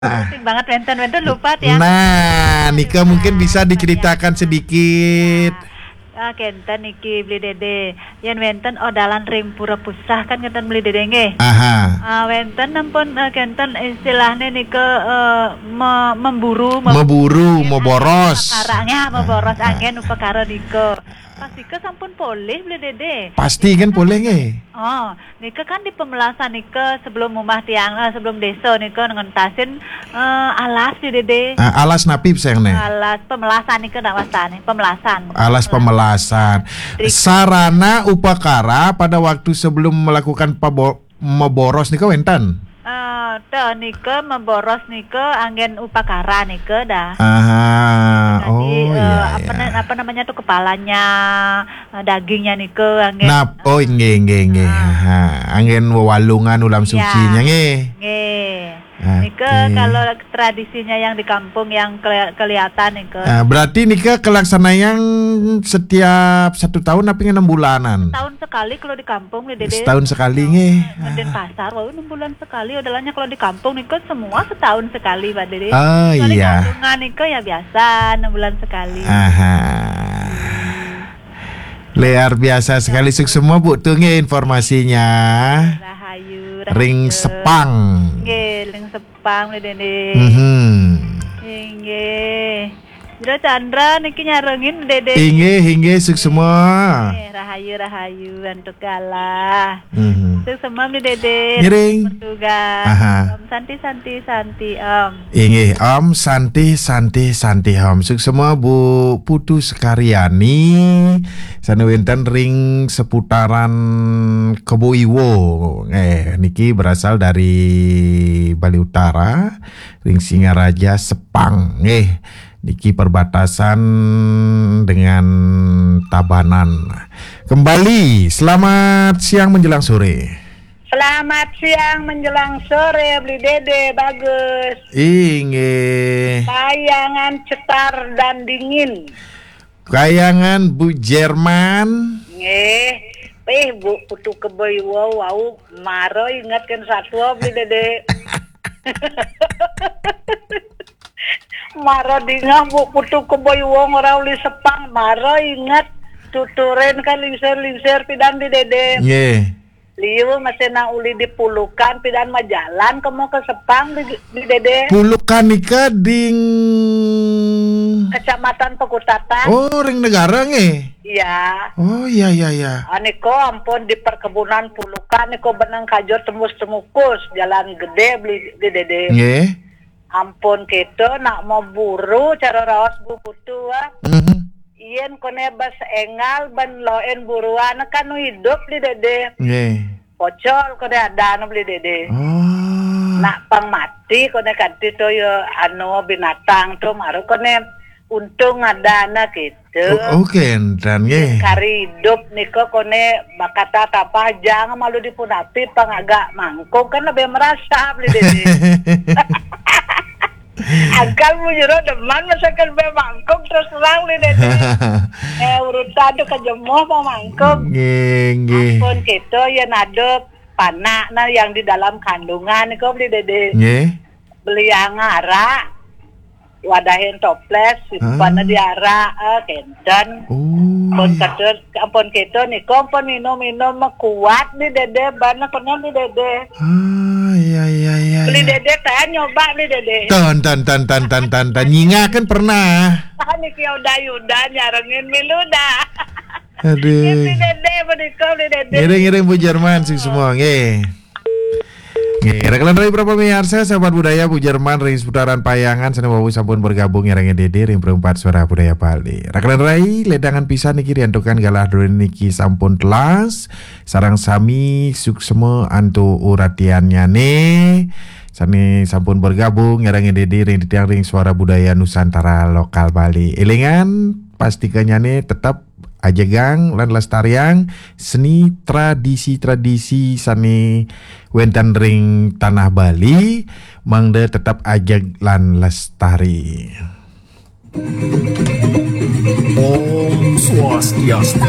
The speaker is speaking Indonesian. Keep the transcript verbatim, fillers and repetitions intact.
Penting banget wenten-wenten lupa ya. Nah, Nika mungkin bisa diceritakan sedikit. Ah, kenten iki beli dede. Yen wenten odalan ring pura pusah kan kenten beli dede nge. Aha. Ah, wenten ampun uh, kenten istilahnya nika uh, me- memburu, Memburu, memboros. Karangnya memboros angin upakara nika. Pasti ke sampun poleh beli dede. Pasti kan boleh nge. Oh, nika kan di pemelasan nika sebelum rumah tiang, uh, sebelum desa nika ngentasin uh, alas di dede. Ah, alas napip sayang nih. Alas pemelasan nika ndak wastane, pemelasan. Alas pemelasan. Sarana upakara pada waktu sebelum melakukan pabo- memboros nika wenten. Eh, uh, nika memboros nika angin upakara nika dah. Aha. Jadi, Oh uh, iya. apa, iya. na- apa namanya tuh kepalanya, uh, dagingnya nika angin. Nah, oh nge nge nge. Aha. Angin walungan ulam sucinya nge. Nggih. Oke. Nika kalau tradisinya yang di kampung yang keli- kelihatan nika. Nah, berarti Nika kelaksanaan setiap satu tahun tapi enam bulanan. Tahun sekali kalau di kampung nih dede. Setahun sekali nge. Ngeden pasar, wah enam bulan sekali. Udahnya kalau di kampung nih kan semua setahun sekali pak dede. Oh Soalnya iya. kandungan nih kan ya biasa enam bulan sekali. Aha. Luar biasa sekali suk semua Bu tuh nge informasinya. Rahayu, rahayu. Ring Sepang. Nggih, ring sepang nih dede. Mhm. Nggih. Jero Chandra niki nyarengin dede. Inge hingga suk semua. Eh, rahayu rahayu antuk galah. Mhm. Suk semua nih dede. Ngiring. Tugas. Aha. Om Santi Santi Santi Om. Inge Om Santi Santi Santi Om suk semua Bu Putu Sekaryani sana wenten ring seputaran Kebo Iwo. Eh niki berasal dari Bali Utara, ring Singaraja Sepang. Eh niki perbatasan dengan Tabanan. Kembali selamat siang menjelang sore. Selamat siang menjelang sore, beli dede bagus. Inge Tayangan cetar dan dingin. kayangan Bu Jerman. Nggih, eh Bu putu keboy wow wow maro ingatkan satu beli dede. Maro dingah Bu putu keboy wow ora uli sepang maro ingat tuturen kan lingser-lingser pidan di dede. Nge. Liu masih na uli dipulukan pidan majalan kamu ke Sepang di, di dede. Pulukan nika ding Kecamatan Pekutatan. oh ring negara nge. Iya. Oh iya iya iya. Aniko ampun di perkebunan pulukan niko benang kajo tembus temukus jalan gede beli di dede. Nge. Ampun gitu nak mau buru cara rawas bu putu ah. Mhm. Ien kone bas engal ban loen buruan kan nu hidup di dede. Nge. Pocol kone ada nu beli dede. Oh. Nak pang mati kone kanti to yo anu binatang tuh maru kone untung ada na gitu. Oh, oke dan nge. Kari hidup niko kone bakata tapah jangan malu dipunapi pang agak mangkung kan lebih merasa beli dede. Akal mu jero deman masakan be mangkung terus terang beli dede. Eh urutan tuh kejemuh mau mangkung. Nge nge. Ampun gitu ya nado panak nah yang di dalam kandungan niko beli dede. Nge. Beli yang ngara wadahin toples simpan di ara eh kenten. Oh. Ampun iya. kader ampun gitu nih ampun minum-minum mah kuat di dede banyak kena di dede. Ah iya iya iya. Beli iya. dede teh nyoba beli dede. Tan tan tan tan tan tan tan nyinga kan pernah. Ah niki udah yuda nyarengin miluda. Aduh. Beli dede beli kau beli dede. Ngiring-ngiring Bu Jerman sih semua nge. Nge, rekalan dari berapa miarsa sahabat budaya Bu Jerman ring seputaran Payangan sana bawu sampun bergabung ngiringnya Dede ring perempat suara budaya Bali. Rekalan rai ledangan pisan niki riantukan galah durin niki sampun telas sarang sami suksema antu uratiannya ne. Sani sampun bergabung ngiringnya Dede ring tiang ring suara budaya Nusantara lokal Bali. Elingan pastikannya ne tetap ajegang lan lestariang seni tradisi-tradisi sani wenten ring tanah Bali mangde tetap ajeg lan lestari. Om Swastiastu.